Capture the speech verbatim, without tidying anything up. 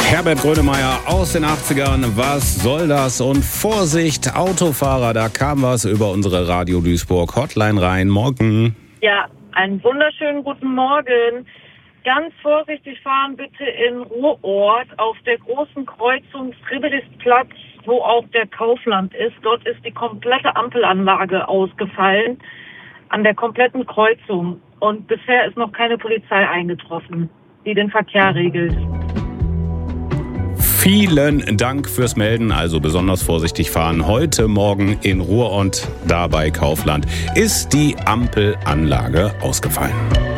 Herbert Grönemeyer aus den achtzigern, was soll das? Und Vorsicht, Autofahrer, da kam was über unsere Radio Duisburg Hotline rein. Morgen. Ja, einen wunderschönen guten Morgen. Ganz vorsichtig fahren bitte in Ruhrort auf der großen Kreuzung Friedrichsplatz, wo auch der Kaufland ist. Dort ist die komplette Ampelanlage ausgefallen an der kompletten Kreuzung. Und bisher ist noch keine Polizei eingetroffen, die den Verkehr regelt. Vielen Dank fürs Melden, also besonders vorsichtig fahren. Heute Morgen in Ruhr und da bei Kaufland ist die Ampelanlage ausgefallen.